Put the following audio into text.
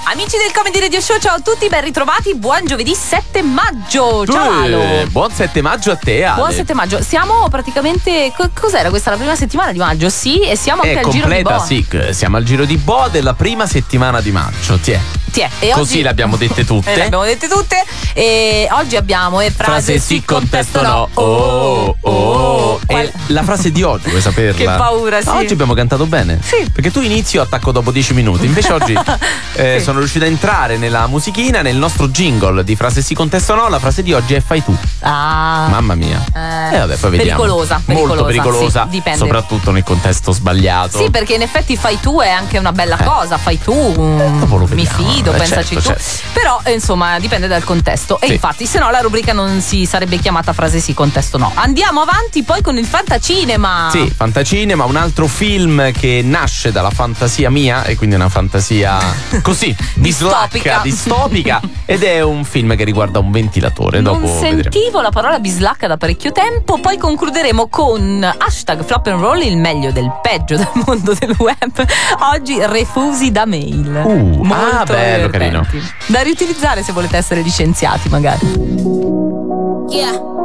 Amici del Comedy Radio Show, ciao a tutti, ben ritrovati, buon giovedì 7 maggio. Ciao Ale. Buon 7 maggio a te, Ale. Buon 7 maggio. Siamo praticamente, cos'era questa, la prima settimana di maggio? Sì, e siamo anche al giro di boa. Sì, siamo al giro di boa della prima settimana di maggio. E così oggi le abbiamo dette tutte. Le abbiamo dette tutte. E oggi abbiamo frase sì, contesto no. E la frase di oggi, vuoi saperla? Che paura, sì. Oggi abbiamo cantato bene. Sì. Perché tu inizi, io attacco dopo 10 minuti. Invece oggi sì, sono riuscita a entrare nella musichina, nel nostro jingle di frase sì, contesto no. La frase di oggi è fai tu. Ah. Mamma mia. Vabbè, poi vediamo. Pericolosa. Molto pericolosa. Sì, dipende. Soprattutto nel contesto sbagliato. Sì, perché in effetti fai tu è anche una bella cosa. Fai tu, mi fido, pensaci tu. Certo. Però insomma dipende dal contesto. E infatti se no la rubrica non si sarebbe chiamata frase sì, contesto no. Andiamo avanti poi con il fantacinema. Sì, fantacinema, un altro film che nasce dalla fantasia mia, e quindi una fantasia così distopica, ed è un film che riguarda un ventilatore. Non Dopo sentivo vedremo. la parola bislacca da parecchio tempo. Poi concluderemo con #flop and roll, il meglio del peggio del mondo del web. Oggi refusi da mail. Molto bello, carino. Da riutilizzare se volete essere licenziati magari. Yeah.